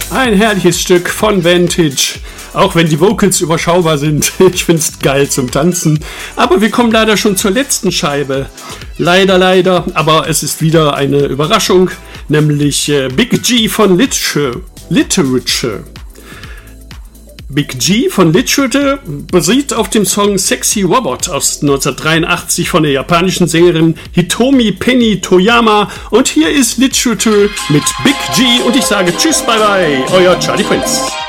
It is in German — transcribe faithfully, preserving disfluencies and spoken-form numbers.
Ein herrliches Stück von Vantage, auch wenn die Vocals überschaubar sind. Ich find's geil zum Tanzen. Aber wir kommen leider schon zur letzten Scheibe. Leider, leider, aber es ist wieder eine Überraschung, nämlich äh, Big G von Literature. Literature. Big G von Literature basiert auf dem Song Sexy Robot aus neunzehnhundertdreiundachtzig von der japanischen Sängerin Hitomi Penny Toyama. Und hier ist Literature mit Big G und ich sage Tschüss, bye bye, euer Charlie Prince.